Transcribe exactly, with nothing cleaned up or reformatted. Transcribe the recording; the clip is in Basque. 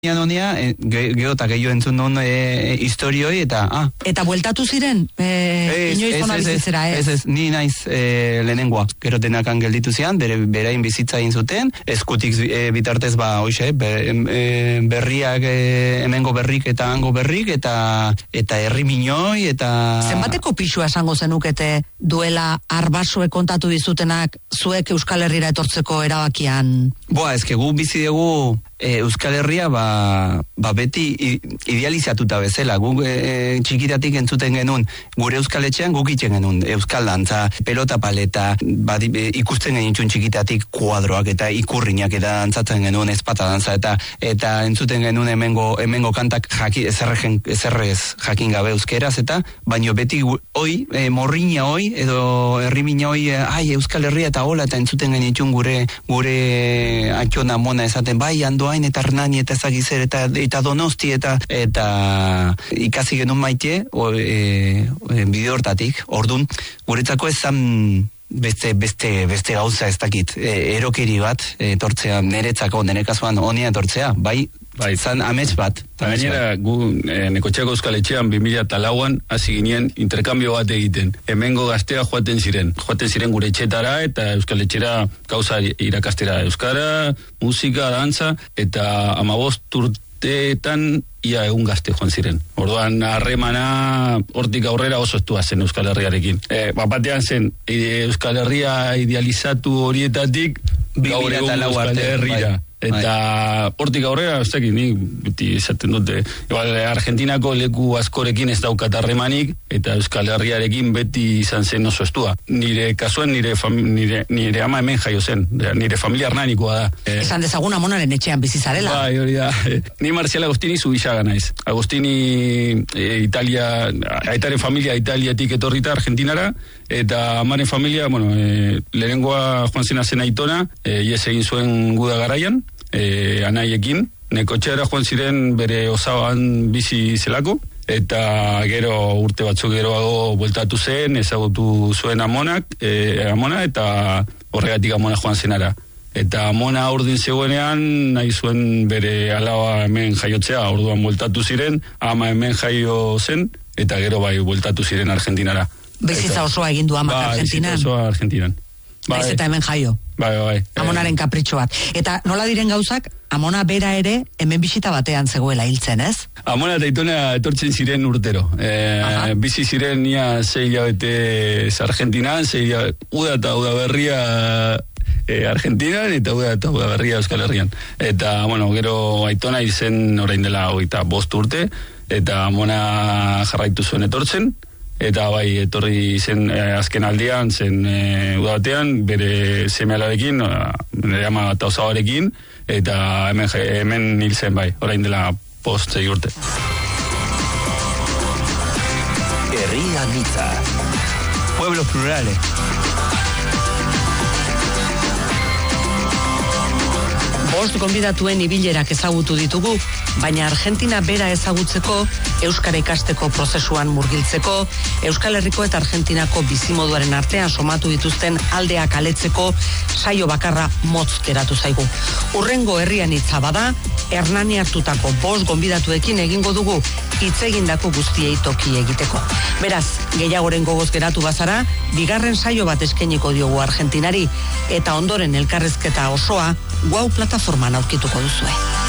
Honia, geho eta gehiago entzun duen e, historioi, eta, ah. Eta bueltatu ziren, e, inoiz ona bizitzera, ez? Ez, ez, ni naiz e, lehenengoa, gero denakan gelditu zian, bere, berain bizitza egin zuten, eskutik e, bitartez ba, hoxe, be, e, berriak, e, hemengo berrik eta hango berrik, eta eta herri minoi, eta... Zenbateko pixua esango zenukete duela arbasoek kontatu dizutenak zuek Euskal Herrira etortzeko erabakian? Boa, ezke gu bizi dugu e, Euskal Herria, ba, ba beti idealizatuta bezala, guk e, txikitatik entzuten genuen, gure Euskal Etxean guk itxen genuen, Euskal Dantza, pelota paleta, ba, e, ikusten genitxun txikitatik kuadroak eta ikurriñak eta dantzatzen genuen ezpata dantza, eta eta entzuten genuen hemengo, hemengo kantak jaki, ezerregen, ezerrez jakin gabe euskeraz, eta baino beti hoi, e, morriña hoi, edo herrimina hoi, e, ai, Euskal Herria eta hola, eta entzuten genitxun gure, gure atxona mona esaten, bai, Andoain eta Hernani eta ezagizer eta eta Donosti eta eta ikasi genuen maite o, e, e, bide hortatik. Ordun guretzako ezan beste beste beste gauza ez dakit, e, erokeri bat etortzea, niretzako, nire kasuan honia etortzea, bai, bai, zan amets bat. Gainera, gu e, Nekotxako Euskal Etxean bi mila lauan hasi ginen interkambio bat egiten. Hemengo gaztea joaten ziren. Joaten ziren gure etxetara eta Euskal Etxera gauza irakastera. Euskara, musika, dantza, eta amabost urteetan ia egun gazte joan ziren. Orduan, harremana hortik aurrera oso estua zen Euskal Herriarekin. E, batean zen, e, Euskal Herria idealizatu horietatik gaur egun Euskal Herrira. Eta hortik aurrera, ez dakit, ni beti esaten dute, igual Argentinako leku askorekin ez daukat harremanik, eta Euskal Herriarekin beti izan zen oso estua. Nire kasuan, nire, fami, nire, nire ama hemen jaio zen, nire familia hernanikoa da. Esan dezagun amonaren etxean bizizarela. Bai, hori da. Ni Marcial Agostini zubisaga naiz. Agostini e, Italia, aitaren familia Italiatik etorrita Argentinara, eta amaren familia, bueno, e, lehenengoa joan zena zen aitona, e, ies egin zuen guda garaian, e, anaiekin, Nekotxeara joan ziren bere osaban bizi zelako, eta gero urte batzuk geroago bueltatu zen, ezagutu zuen amonak, e, amona, eta horregatik amona joan zenara. Eta amona urdin zegoenean, nahi zuen bere alaba hemen jaiotzea, orduan bueltatu ziren, ama hemen jaio zen, eta gero bai bueltatu ziren Argentinara. Bizitza osoa egin du amak ba, Argentinan. Bizitza osoa Argentinan. Baiz eta hemen jaio. Bai, bai. Amonaren kapritxo bat. Eta nola diren gauzak, amona bera ere hemen bisita batean zegoela hiltzen, ez? Amona eta Aitona etortzen ziren urtero. E, bizi ziren nia zei hilabete Argentinan, zei uda eta uda berria e, Argentinan, eta uda eta uda berria Euskal Herrian. Eta, bueno, gero Aitona izen orain dela hogeita bost urte, eta amona jarraitu zuen etortzen, eta bai, etorri zen eh, azken aldian, zen eh, udabatean, bere seme alabekin, nire ama eta osabarekin, eta hemen, hemen hil zen bai, orain dela post zei urte. Herri anitza. Pueblos plurales. Bost gonbidatuen ibilerak ezagutu ditugu, baina Argentina bera ezagutzeko, Euskara ikasteko prozesuan murgiltzeko, Euskal Herriko eta Argentinako bizimoduaren artean somatu dituzten aldeak aletzeko saio bakarra motz geratu zaigu. Urrengo herrian hitza bada, Hernani hartutako bost gonbidatuekin egingo dugu hitz egindako guztiei toki egiteko. Beraz, gehiagoren gogoz geratu bazara, bigarren saio bat eskainiko diogu Argentinari, eta ondoren elkarrezketa osoa Guau plataforman aurkituko duzue.